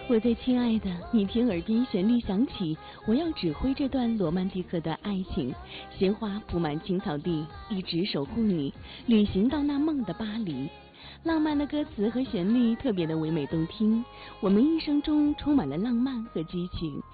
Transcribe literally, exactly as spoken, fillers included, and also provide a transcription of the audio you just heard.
我最亲爱的，你听耳边旋律响起，我要指挥这段罗曼蒂克的爱情。鲜花铺满青草地，一直守护你，旅行到那梦的巴黎。浪漫的歌词和旋律特别的唯美动听，我们一生中充满了浪漫和激情。